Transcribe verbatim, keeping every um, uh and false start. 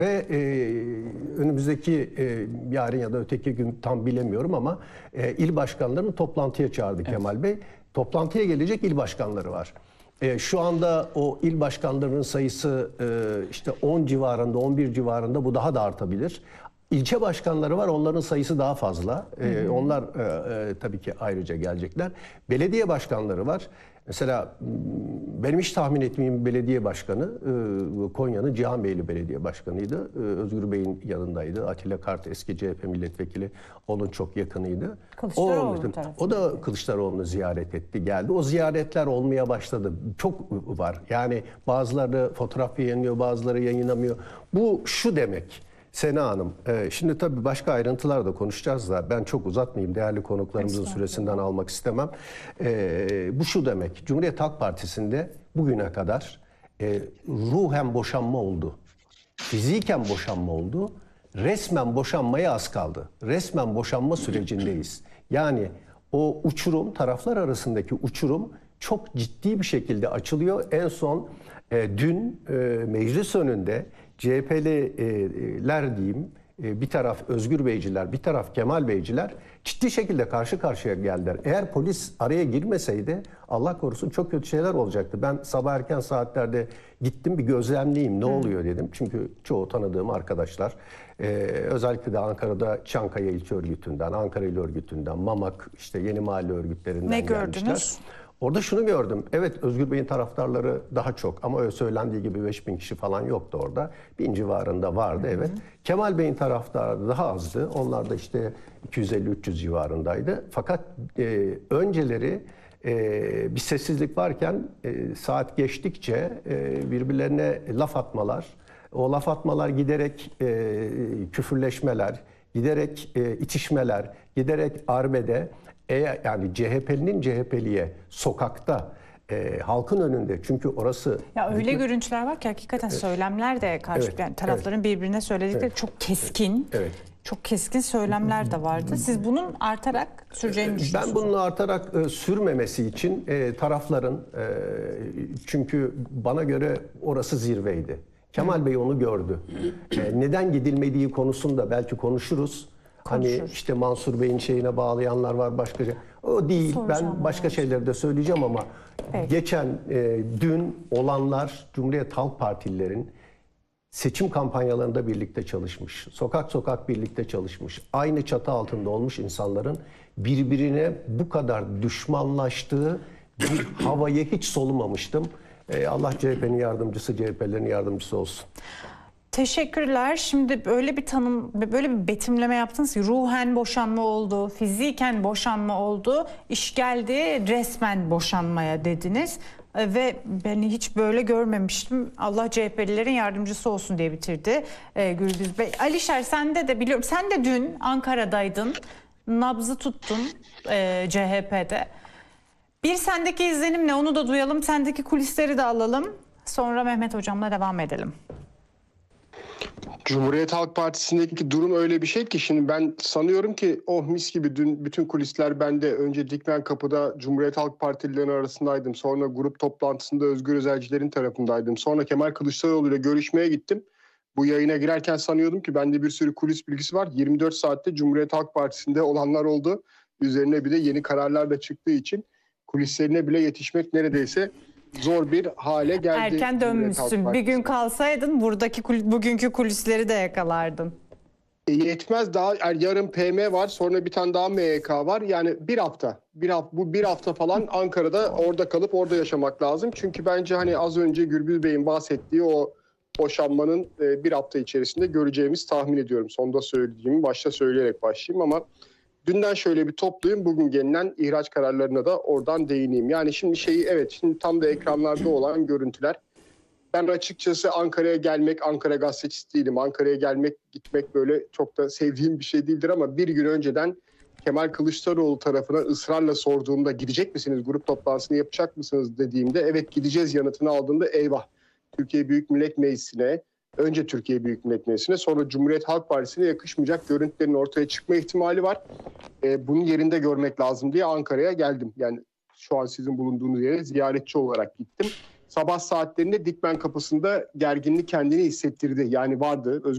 Ve e, önümüzdeki e, yarın ya da öteki gün tam bilemiyorum ama e, il başkanlarını toplantıya çağırdı evet. Kemal Bey. Toplantıya gelecek il başkanları var. E, şu anda o il başkanlarının sayısı e, işte on civarında, on bir civarında, bu daha da artabilir. İlçe başkanları var, onların sayısı daha fazla. E, onlar e, e, tabii ki ayrıca gelecekler. Belediye başkanları var. Mesela benim hiç tahmin etmediğim belediye başkanı Konya'nın Cihanbeyli Belediye Başkanı'ydı. Özgür Bey'in yanındaydı. Atilla Kart eski C H P milletvekili, onun çok yakınıydı. O, o da Kılıçdaroğlu'nu ziyaret etti, geldi. O ziyaretler olmaya başladı. Çok var. Yani bazıları fotoğraf yayınlıyor, bazıları yayınlamıyor. Bu şu demek. Sena Hanım, şimdi tabii başka ayrıntılar da konuşacağız da ben çok uzatmayayım. Değerli konuklarımızın süresinden almak istemem. Bu şu demek, Cumhuriyet Halk Partisi'nde bugüne kadar ruhen boşanma oldu. Fiziken boşanma oldu. Resmen boşanmaya az kaldı. Resmen boşanma sürecindeyiz. Yani o uçurum, taraflar arasındaki uçurum çok ciddi bir şekilde açılıyor. En son dün meclis önünde C H P'liler diyeyim, bir taraf Özgür Beyciler, bir taraf Kemal Beyciler ciddi şekilde karşı karşıya geldiler. Eğer polis araya girmeseydi Allah korusun çok kötü şeyler olacaktı. Ben sabah erken saatlerde gittim, bir gözlemleyeyim ne oluyor dedim. Çünkü çoğu tanıdığım arkadaşlar, ee, özellikle de Ankara'da Çankaya İlçe Örgütü'nden, Ankara İl Örgütü'nden, Mamak, işte Yeni Mahalle örgütlerinden ne gelmişler. Gördünüz? Orada şunu gördüm. Evet, Özgür Bey'in taraftarları daha çok ama öyle söylendiği gibi beş bin kişi falan yoktu orada. Bin civarında vardı, evet. Hı hı. Kemal Bey'in taraftarı daha azdı. Onlar da işte iki yüz elli üç yüz civarındaydı. Fakat e, önceleri e, bir sessizlik varken e, saat geçtikçe e, birbirlerine laf atmalar, o laf atmalar giderek e, küfürleşmeler, giderek e, itişmeler, giderek arbede, Eğer, yani C H P'linin C H P'liye sokakta, e, halkın önünde, çünkü orası... Ya öyle hükümet... görüntüler var ki hakikaten evet. söylemler de karşı evet. yani tarafların evet. birbirine söyledikleri evet. çok keskin, evet. çok keskin söylemler de vardı. Siz bunun artarak süreceğini düşünüyorsunuz? Ben bunun artarak e, sürmemesi için e, tarafların, e, çünkü bana göre orası zirveydi. Kemal Bey onu gördü. E, neden gidilmediği konusunda belki konuşuruz. Konuşur. Hani işte Mansur Bey'in şeyine bağlayanlar var, başka şey. O değil. Soracağım ben başka var. şeyleri de söyleyeceğim ama Peki. geçen e, dün olanlar, Cumhuriyet Halk Partililerin seçim kampanyalarında birlikte çalışmış. Sokak sokak birlikte çalışmış. Aynı çatı altında olmuş insanların birbirine bu kadar düşmanlaştığı bir havayı hiç solumamıştım. E, Allah C H P'nin yardımcısı, C H P'lerin yardımcısı olsun. Teşekkürler. Şimdi böyle bir tanım, böyle bir betimleme yaptınız ki ruhen boşanma oldu, fiziken boşanma oldu, iş geldi resmen boşanmaya dediniz. Ve beni hiç böyle görmemiştim. Allah C H P'lilerin yardımcısı olsun diye bitirdi ee, Gürbüz Bey. Alişer, sende de biliyorum, sen de dün Ankara'daydın, nabzı tuttun e, C H P'de. Bir sendeki izlenim ne, onu da duyalım, sendeki kulisleri de alalım. Sonra Mehmet Hocam'la devam edelim. Cumhuriyet Halk Partisi'ndeki durum öyle bir şey ki şimdi ben sanıyorum ki oh mis gibi dün bütün kulisler bende. Önce Dikmen Kapı'da Cumhuriyet Halk Partilileri arasındaydım. Sonra grup toplantısında Özgür Özelcilerin tarafındaydım. Sonra Kemal Kılıçdaroğlu ile görüşmeye gittim. Bu yayına girerken sanıyordum ki bende bir sürü kulis bilgisi var. yirmi dört saatte Cumhuriyet Halk Partisi'nde olanlar oldu. Üzerine bir de yeni kararlar da çıktığı için kulislerine bile yetişmek neredeyse zor bir hale geldi. Erken dönmüşsün. Bir gün kalsaydın buradaki kul- bugünkü kulisleri de yakalardın. E, yetmez, daha yarın P M var, sonra bir tane daha M Y K var. Yani bir hafta, bir hafta bu bir hafta falan Ankara'da orada kalıp orada yaşamak lazım. Çünkü bence hani az önce Gürbüz Bey'in bahsettiği o boşanmanın e, bir hafta içerisinde göreceğimiz tahmin ediyorum. Sonda söylediğimi başta söyleyerek başlayayım ama dünden şöyle bir toplayayım. Bugün gelinen ihraç kararlarına da oradan değineyim. Yani şimdi şeyi evet şimdi tam da ekranlarda olan görüntüler. Ben açıkçası Ankara'ya gelmek, Ankara gazetecisi değilim. Ankara'ya gelmek, gitmek böyle çok da sevdiğim bir şey değildir ama bir gün önceden Kemal Kılıçdaroğlu tarafına ısrarla sorduğumda gidecek misiniz, grup toplantısını yapacak mısınız dediğimde evet gideceğiz yanıtını aldığımda eyvah. Türkiye Büyük Millet Meclisi'ne, önce Türkiye Büyük Millet Meclisi'ne sonra Cumhuriyet Halk Partisi'ne yakışmayacak görüntülerin ortaya çıkma ihtimali var. Ee, bunun yerinde görmek lazım diye Ankara'ya geldim. Yani şu an sizin bulunduğunuz yere ziyaretçi olarak gittim. Sabah saatlerinde Dikmen Kapısı'nda gerginlik kendini hissettirdi. Yani vardı.